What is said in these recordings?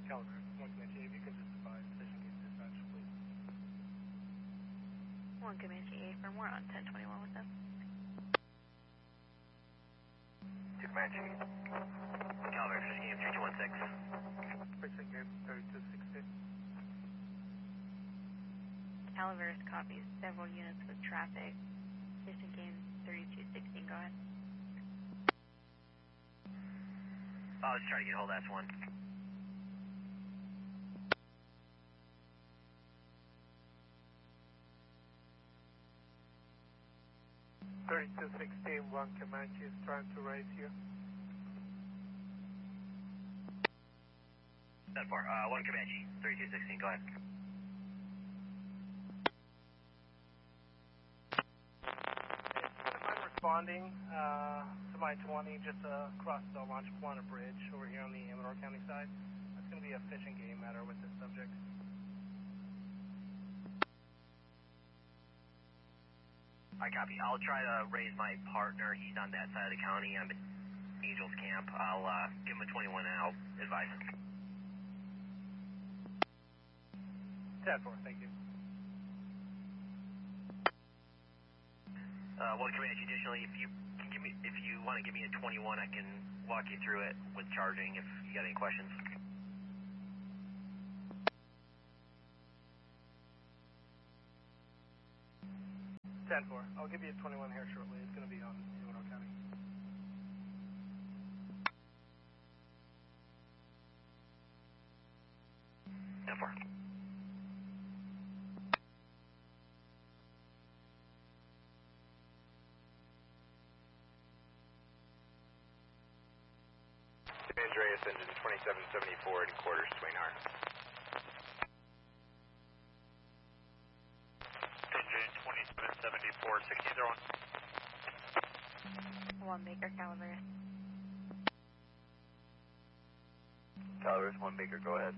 Caliber, 1 Comanche, if you can just advise Fishing Game Dispatch, please. 1 Comanche 8 firm, we're on 1021 with them. 2 Comanche. Caliber, Fishing Game 3216. Fishing Game 3260. Calivers copies several units with traffic. Fishing Game 3216, go ahead. Let's try to get a hold of S1. 3216, 1 Comanche is trying to raise you. 10-4, 1 Comanche, 3216, go ahead. I'm responding to my 20 just across the Launch Plana Bridge over here on the Amador County side. That's going to be a fishing game matter with this subject. I copy. I'll try to raise my partner. He's on that side of the county. I'm at Angels Camp. I'll give him a 21 and I'll advise him. 10-4, thank you. 1 Comanche, additionally, if you want to give me a 21, I can walk you through it with charging if you got any questions. 10-4, I'll give you a 21 here shortly. It's going to be on Amador County. Andreas, engine 2774 and quarters, Swainhart. Engine 2774, 1601. 1 Baker, Calivers. Calivers, 1 Baker, go ahead.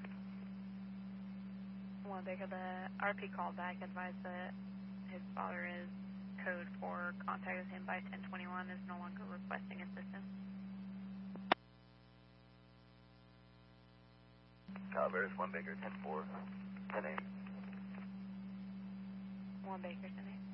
1 Baker, the RP called back, advised that his father is code for contact with him by 1021, is no longer requesting assistance. Calivers, 1 Baker, 10-4, 10-8. 1 Baker, 10-8.